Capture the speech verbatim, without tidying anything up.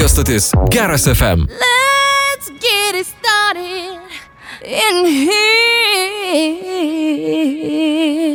radijo stotis Geras F M. Let's get it started in here.